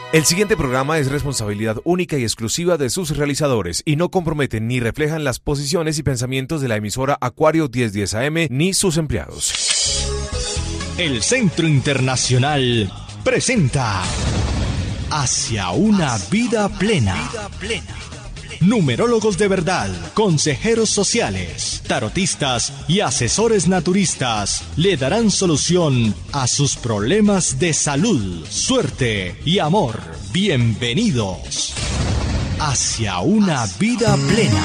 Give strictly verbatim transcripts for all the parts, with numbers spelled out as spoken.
El siguiente programa es responsabilidad única y exclusiva de sus realizadores y no comprometen ni reflejan las posiciones y pensamientos de la emisora Acuario mil diez A M ni sus empleados. El Centro Internacional presenta Hacia una vida plena. Numerólogos de verdad, consejeros sociales, tarotistas y asesores naturistas le darán solución a sus problemas de salud, suerte y amor. Bienvenidos hacia una vida plena.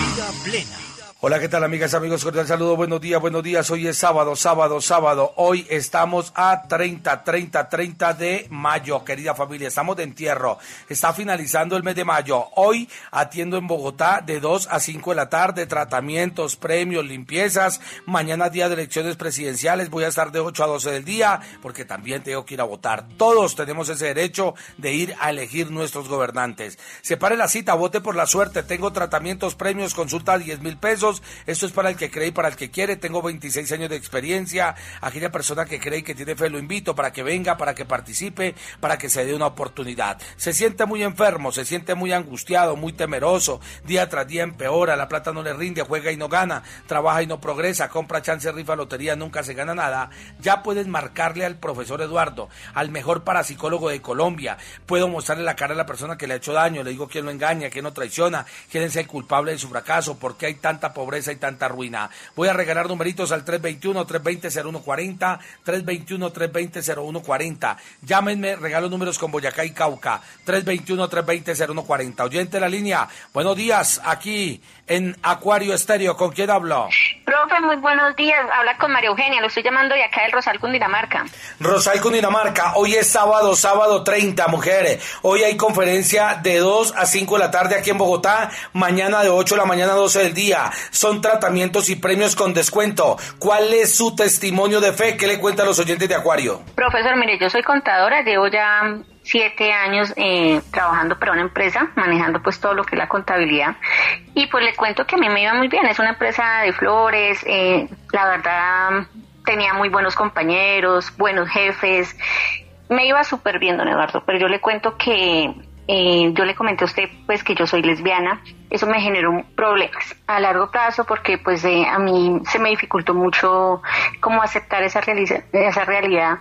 Hola, ¿qué tal, amigas, amigos? Cordial saludo, buenos días, buenos días. Hoy es sábado, sábado, sábado. Hoy estamos a treinta, treinta, treinta de mayo, querida familia. Estamos de entierro. Está finalizando el mes de mayo. Hoy atiendo en Bogotá de dos a cinco de la tarde, tratamientos, premios, limpiezas. Mañana día de elecciones presidenciales. Voy a estar de ocho a doce del día porque también tengo que ir a votar. Todos tenemos ese derecho de ir a elegir nuestros gobernantes. Separe la cita, vote por la suerte. Tengo tratamientos, premios, consulta a diez mil pesos. Esto es para el que cree y para el que quiere. Tengo veintiséis años de experiencia. Aquella persona que cree y que tiene fe lo invito para que venga, para que participe, para que se dé una oportunidad. Se siente muy enfermo, se siente muy angustiado, muy temeroso. Día tras día empeora, la plata no le rinde, juega y no gana, trabaja y no progresa, compra chance, rifa, lotería, nunca se gana nada. Ya puedes marcarle al profesor Eduardo, al mejor parapsicólogo de Colombia. Puedo mostrarle la cara a la persona que le ha hecho daño. Le digo quién lo engaña, quién lo traiciona, quién es el culpable de su fracaso, por qué hay tanta pobreza y tanta ruina. Voy a regalar numeritos al tres veintiuno, tres veinte, cero uno cuarenta, tres veintiuno, tres veinte, cero uno cuarenta. Llámenme, regalo números con Boyacá y Cauca, tres veintiuno, tres veinte, cero uno cuarenta. Oyente de la línea, buenos días, aquí en Acuario Estéreo. ¿Con quién hablo? Profe, muy buenos días. Habla con María Eugenia, lo estoy llamando de acá del Rosal, Cundinamarca. Rosal, Cundinamarca. Hoy es sábado, sábado treinta, mujeres. Hoy hay conferencia de dos a cinco de la tarde aquí en Bogotá. Mañana de ocho de la mañana a doce del día. Son tratamientos y premios con descuento. ¿Cuál es su testimonio de fe? ¿Qué le cuenta a los oyentes de Acuario? Profesor, mire, yo soy contadora, llevo ya siete años eh, trabajando para una empresa, manejando pues todo lo que es la contabilidad, y pues le cuento que a mí me iba muy bien. Es una empresa de flores, eh, la verdad tenía muy buenos compañeros, buenos jefes, me iba súper bien, don Eduardo, pero yo le cuento que Eh, yo le comenté a usted pues que yo soy lesbiana. Eso me generó problemas a largo plazo porque pues eh, a mí se me dificultó mucho cómo aceptar esa, realiza- esa realidad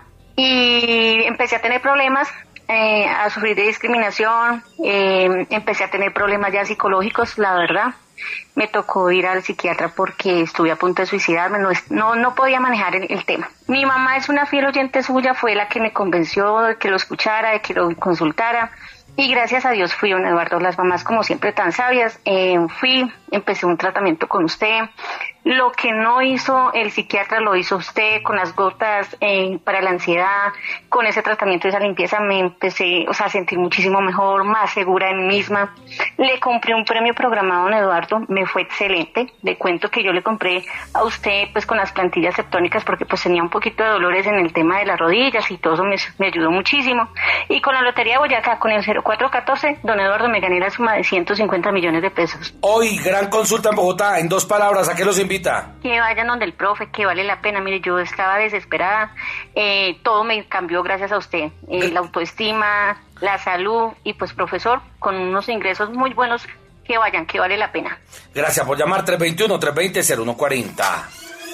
y empecé a tener problemas, eh, a sufrir de discriminación, eh, empecé a tener problemas ya psicológicos, la verdad. Me tocó ir al psiquiatra porque estuve a punto de suicidarme, no, no, no podía manejar el, el tema. Mi mamá es una fiel oyente suya, fue la que me convenció de que lo escuchara, de que lo consultara. Y gracias a Dios fui, don Eduardo, las mamás como siempre tan sabias, eh, fui, empecé un tratamiento con usted. Lo que no hizo el psiquiatra lo hizo usted con las gotas eh, para la ansiedad, con ese tratamiento, esa limpieza me empecé, o sea, a sentir muchísimo mejor, más segura de mí misma. Le compré un premio programado, don Eduardo, me fue excelente. Le cuento que yo le compré a usted pues con las plantillas septónicas porque pues tenía un poquito de dolores en el tema de las rodillas y todo eso me, me ayudó muchísimo. Y con la Lotería de Boyacá, con el cero cuatro catorce, don Eduardo, me gané la suma de ciento cincuenta millones de pesos. Hoy, gran consulta en Bogotá. En dos palabras, ¿a qué los invita? Que vayan donde el profe, que vale la pena. Mire, yo estaba desesperada, eh, todo me cambió gracias a usted, eh, la autoestima, la salud y pues profesor, con unos ingresos muy buenos, que vayan, que vale la pena. Gracias por llamar. Tres veintiuno, tres veinte, cero uno cuarenta.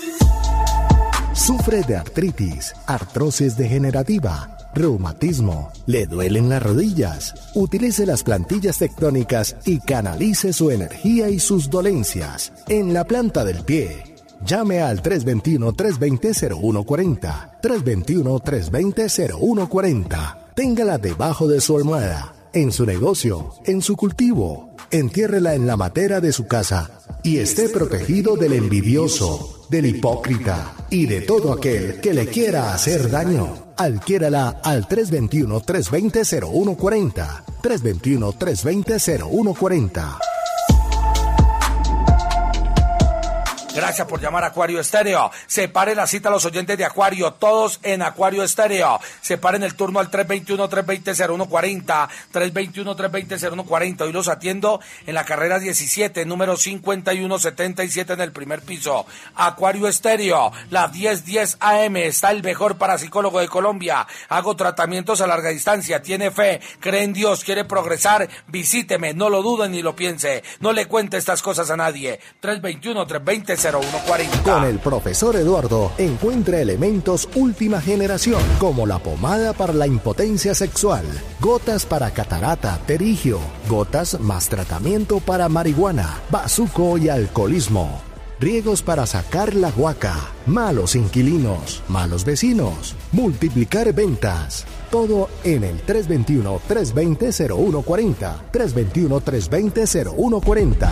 Sufre de artritis, artrosis degenerativa, reumatismo, le duelen las rodillas. Utilice las plantillas tectónicas y canalice su energía y sus dolencias en la planta del pie. Llame al tres veintiuno, tres veinte, cero uno cuarenta, tres veintiuno, tres veinte, cero uno cuarenta. Téngala debajo de su almohada, en su negocio, en su cultivo. Entiérrela en la matera de su casa y esté protegido del envidioso, del hipócrita y de todo aquel que le quiera hacer daño. Adquiérala al tres veintiuno, tres veinte, cero uno cuarenta, tres veintiuno, tres veinte, cero uno cuarenta. Gracias por llamar a Acuario Estéreo. Separe la cita a los oyentes de Acuario, todos en Acuario Estéreo. Separen el turno al tres veintiuno, tres veinte, cero uno cuarenta, tres veintiuno, tres veinte, cero uno cuarenta. Hoy los atiendo en la carrera diecisiete, número cincuenta y uno setenta y siete en el primer piso. Acuario Estéreo, la diez diez A M, está el mejor parapsicólogo de Colombia. Hago tratamientos a larga distancia, tiene fe, cree en Dios, quiere progresar, visíteme, no lo dude ni lo piense. No le cuente estas cosas a nadie. tres veintiuno, tres veinte, cero uno cuarenta. Con el profesor Eduardo encuentra elementos última generación, como la pomada para la impotencia sexual, gotas para catarata, terigio, gotas más tratamiento para marihuana, bazuco y alcoholismo, riegos para sacar la guaca, malos inquilinos, malos vecinos, multiplicar ventas. Todo en el tres veintiuno, tres veinte, cero uno cuarenta. tres veintiuno, tres veinte, cero uno cuarenta.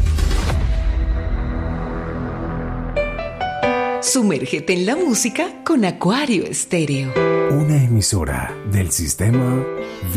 Sumérgete en la música con Acuario Estéreo. Una emisora del sistema